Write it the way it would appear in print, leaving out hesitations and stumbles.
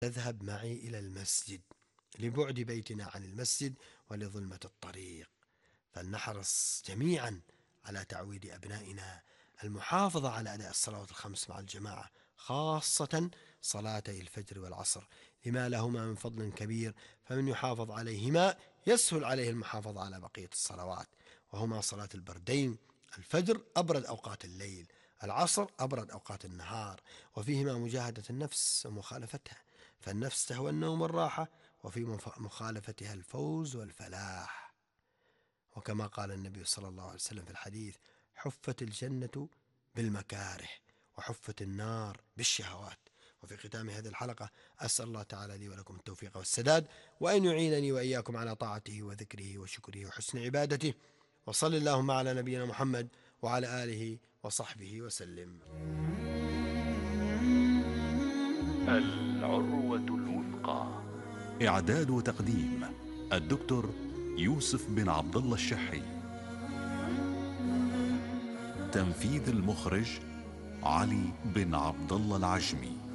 تذهب معي إلى المسجد لبعد بيتنا عن المسجد ولظلمة الطريق. فلنحرص جميعا على تعويد أبنائنا المحافظة على أداء الصلوات الخمس مع الجماعة، خاصة صلاتي الفجر والعصر، لما لهما من فضل كبير، فمن يحافظ عليهما يسهل عليه المحافظة على بقية الصلوات، وهما صلاة البردين: الفجر أبرد أوقات الليل، العصر أبرد أوقات النهار، وفيهما مجاهدة النفس ومخالفتها، فالنفس تهوى النوم والراحة، وفي مخالفتها الفوز والفلاح. وكما قال النبي صلى الله عليه وسلم في الحديث: حفت الجنة بالمكاره وحفت النار بالشهوات. وفي ختام هذه الحلقة أسأل الله تعالى لي ولكم التوفيق والسداد، وأن يعينني وإياكم على طاعته وذكره وشكره وحسن عبادته. وصل اللهم على نبينا محمد وعلى آله وصحبه وسلم. العروة الوثقى. إعداد وتقديم الدكتور يوسف بن عبد الله الشحي. تنفيذ المخرج علي بن عبد الله العجمي.